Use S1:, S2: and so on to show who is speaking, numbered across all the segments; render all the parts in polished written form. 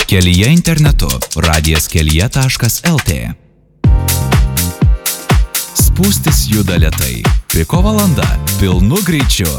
S1: Kelyje internetu radijaskelije.lt. Spūstis juda lėtai. Piko valanda pilnu greičiu.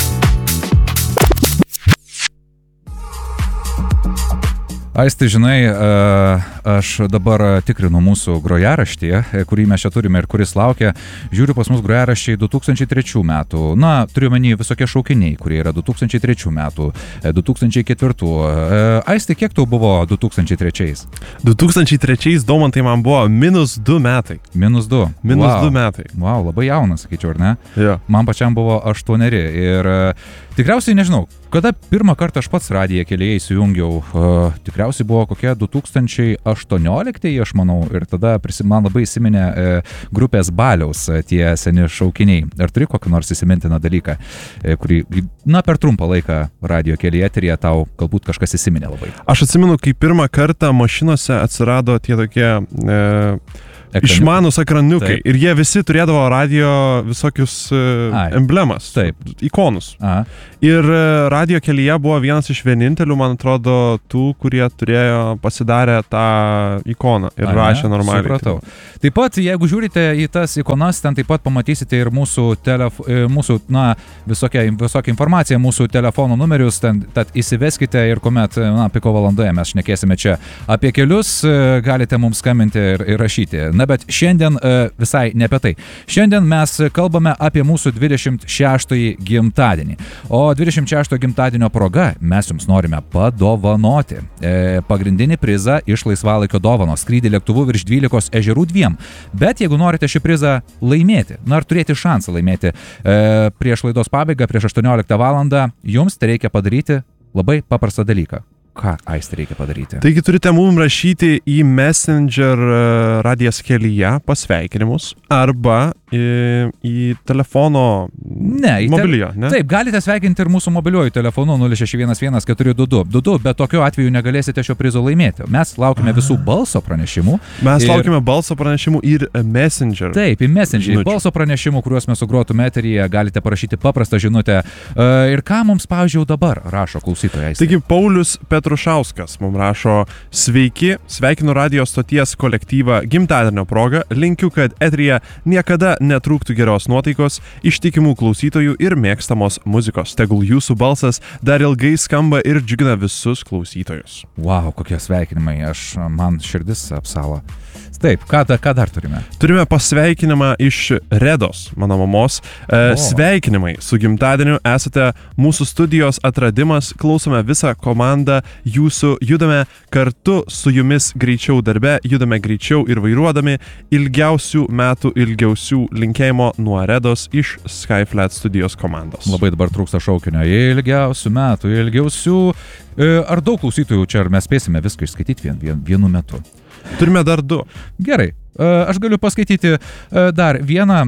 S2: Aisti, žinai, aš dabar tikrinu mūsų grojaraštyje, kurį mes čia turime ir kuris laukia. Žiūriu pas mus grojaraščiai 2003 metų. Na, turiu menį visokie šaukiniai, kurie yra 2003 metų, 2004. Aisti, kiek tau buvo 2003?
S3: 2003, Daumantai, man buvo -2 metai.
S2: -2?
S3: -2 metai.
S2: Wow, labai jaunas, sakyčiau, ar ne?
S3: Jo.
S2: Man pačiam buvo 8 ir tikriausiai nežinau, kada pirmą kartą aš pats radiją Kelyje įsijungiau, tikriausiai buvo kokie 2018, aš manau, ir tada man labai įsiminė grupės Baliaus tie seni šaukiniai. Ar turi kokį nors įsimintiną dalyką, kurį, na, per trumpą laiką radijo Kelyje eteryje tau galbūt kažkas įsiminė labai?
S3: Aš atsimenu, kai pirmą kartą mašinose atsirado tie tokie išmanus ekraniukai. Taip. Ir jie visi turėdavo radio visokius emblemas,
S2: taip,
S3: ikonus.
S2: Aha.
S3: Ir radijo Kelyje buvo vienas iš vienintelių, man atrodo, tų, kurie turėjo pasidarę tą ikoną ir rašė normaliai.
S2: Supratau. Taip pat, jeigu žiūrite į tas ikonas, ten taip pat pamatysite ir mūsų visokią informaciją, mūsų telefono numerius, tad įsiveskite ir kuomet, Piko valandoje mes šnekėsime čia apie kelius, galite mums skambinti ir rašyti. Na, bet šiandien visai ne apie tai. Šiandien mes kalbame apie mūsų 26-ąjį gimtadienį. O 26-ojo gimtadienio proga mes jums norime padovanoti pagrindinį prizą iš laisvalaikio dovanos, skrydį lėktuvu virš 12 ežerų 2. Bet jeigu norite šį prizą laimėti, ar turėti šansą laimėti prieš laidos pabaigą, prieš 18 valandą, jums tai reikia padaryti labai paprastą dalyką. Ką, Aisti, reikia padaryti?
S3: Taigi turite mums rašyti į Messenger radijas Kelyje pasveikinimus arba į telefono mobiliojo, ne?
S2: Taip, galite sveikinti ir mūsų mobiliuoju telefonu 0611-422, bet tokiu atveju negalėsite šio prizo laimėti. Mes laukime visų balso pranešimų.
S3: Laukime balso pranešimų ir Messenger.
S2: Taip, į Messenger balso pranešimų, kuriuos mes sugrotume eteryje, galite parašyti paprastą žinutę. Ir ką mums, pavyzdžiui, dabar rašo klausytojai?
S3: Taigi, Paulius Petrušauskas mums rašo: sveiki, sveikinu radio stoties kolektyvą gimtadienio proga, linkiu, kad eteryje niekada netrūktų geros nuotaikos, ištikimų klausytojų ir mėgstamos muzikos. Tegul jūsų balsas dar ilgai skamba ir džiugina visus klausytojus.
S2: Wow, kokie sveikinimai, man širdis apsalo. Taip, ką dar turime?
S3: Turime pasveikinimą iš Redos, mano mamos. Sveikinimai su gimtadieniu, esate mūsų studijos atradimas, klausome visą komandą jūsų, judame kartu su jumis greičiau darbe, judame greičiau ir vairuodami, ilgiausių metų, ilgiausių linkėjimo nuo Redos iš Skyflat studijos komandos.
S2: Labai dabar trūksta šaukinio. Ilgiausių metų, ilgiausių. Ar daug klausytojų čia, ar mes spėsime viską išskaityti vienu metu?
S3: Turime dar 2.
S2: Gerai. Aš galiu paskaityti dar vieną.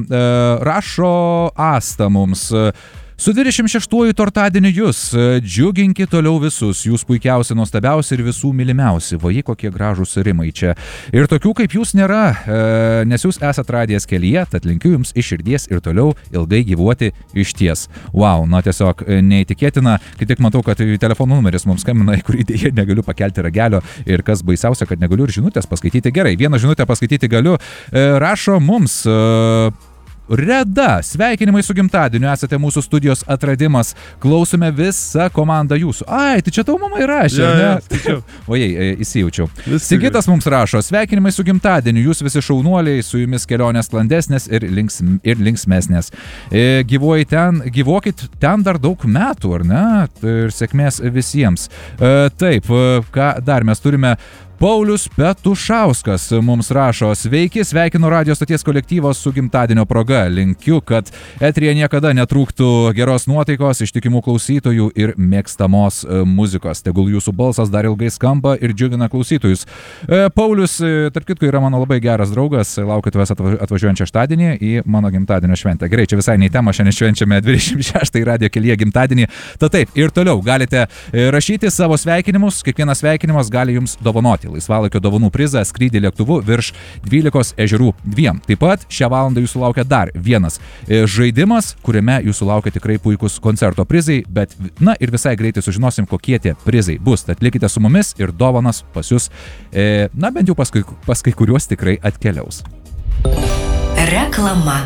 S2: Rašo Asta mums. Su 26-uoju tortadieniu jūs, džiuginkit toliau visus, jūs puikiausi, nuostabiausi ir visų mylimiausi. Vai, kokie gražūs rimai čia. Ir tokių kaip jūs nėra, nes jūs esat radijas Kelyje, tad linkiu jums iš širdies ir toliau ilgai gyvuoti išties. Wow, na tiesiog neįtikėtina, kai tik matau, kad telefonų numeris mums skambina, į kurį dėja negaliu pakelti ragelio ir kas baisiausia, kad negaliu ir žinutės paskaityti. Gerai, vieną žinutę paskaityti galiu. Rašo mums... Reda, sveikinimai su gimtadieniu, esate mūsų studijos atradimas, klausome visą komandą jūsų. Ai, tai čia tau mamai rašė, ne? Ojei, įsijaučiau. Sigitas mums rašo: sveikinimai su gimtadieniu, jūs visi šaunuoliai, su jumis kelionės sklandesnės ir linksmesnės. Gyvuokit ten dar daug metų, ar ne? Ir sėkmės visiems. Taip, ką dar mes turime? Paulius Petušauskas mums rašo: sveiki, sveikinu radio stoties kolektyvos su gimtadienio proga. Linkiu, kad eteryje niekada netrūktų geros nuotaikos, ištikimų klausytojų ir mėgstamos muzikos. Tegul jūsų balsas dar ilgai skamba ir džiugina klausytojus. Paulius, tarp kitko, yra mano labai geras draugas. Laukiu tavęs atvažiuojant šeštadienį į mano gimtadienio šventę. Gerai, čia visai nei tema, šiandien švenčiame 26-ąjį radio Kelyje gimtadienį. Tad taip, ir toliau galite rašyti savo sveikinimus, kiekvienas sveikinimas gali jums dovanoti laimėti laisvalaikio dovanų prizą skrydį lėktuvu virš 12 ežerų 2. Taip pat šią valandą jūsų laukia dar vienas žaidimas, kuriame jūsų laukia tikrai puikus koncerto prizai, bet ir visai greitai sužinosim, kokie tie prizai bus. Tad likite su mumis ir dovanas pas jūs, bent jau pas kai kuriuos tikrai atkeliaus.
S4: Reklama.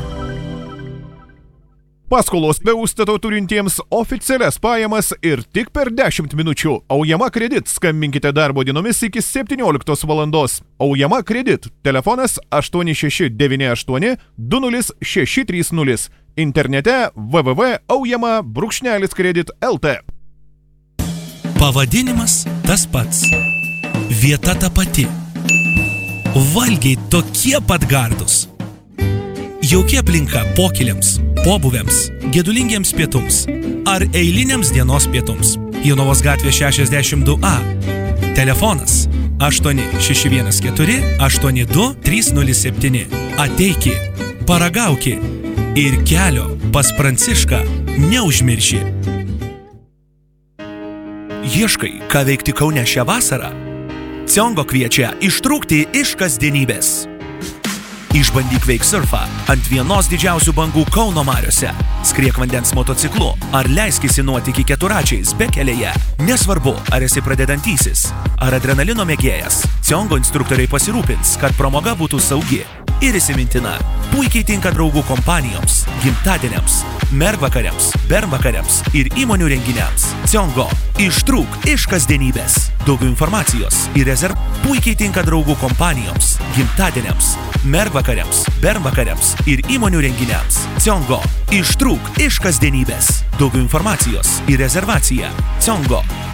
S5: Paskolos be užstato turintiems oficialias pajamas ir tik per 10 minučių. Aujama kredit. Skambinkite darbo dienomis iki 17 valandos. Aujama kredit. Telefonas 8698 20630. Internete www.aujama-kredit.lt.
S6: Pavadinimas tas pats. Vieta ta pati. Valgiai tokie pat gardus. Jauki aplinka pokyliams, pobūviams, gedulingiems pietums ar eiliniams dienos pietums. Jonavos gatvė 62A. Telefonas 8614-82307. Ateiki, paragauki ir kelio pas Prancišką neužmirši. Ieškai, ką veikti Kaune šią vasarą? Ciongo kviečia ištrūkti iš kasdienybės. Išbandyk veiksurfą ant vienos didžiausių bangų Kauno mariose. Skriek vandens motociklu ar leiskis į nuotykį keturračiais bekelėje. Nesvarbu, ar esi pradedantysis ar adrenalino mėgėjas. Ciongo instruktoriai pasirūpins, kad pramoga būtų saugi ir įsimintina. Puikiai tinka draugų kompanijoms, gimtadieniams, mergvakariams, bernvakariams ir įmonių renginiams. Ciongo. Ištrūk iš kasdienybės. Daugiau informacijos ir puikiai tinka draugų kompanijoms, gimtadieniams, mergvakariams, bernvakariams ir įmonių renginiams. Ciongo. Ištrūk iš kasdienybės. Daugiau informacijos ir rezervacija. Ciongo.